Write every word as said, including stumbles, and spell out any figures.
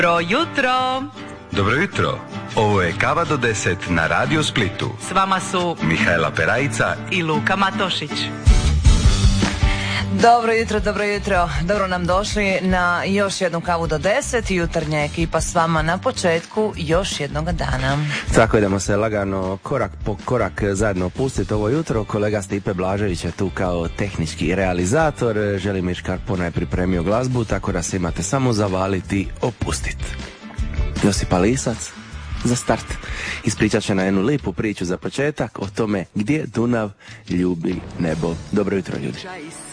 Dobro jutro. Dobro jutro. Ovo je Kava do deset na Radio Splitu. S vama su Mihajla Perajica i Luka Matošić. Dobro jutro, dobro jutro. Dobro nam došli na još jednu Kavu do deset. Jutarnja ekipa s vama na početku još jednog dana. Tako idemo se lagano korak po korak zajedno opustiti ovo jutro. Kolega Stipe Blažević je tu kao tehnički realizator. Želimir Škarpona je pripremio glazbu, tako da se imate samo zavaliti opustiti. Josipa Lisac za start ispričat će na jednu lipu priču za početak o tome gdje Dunav ljubi nebo. Dobro jutro, ljudi.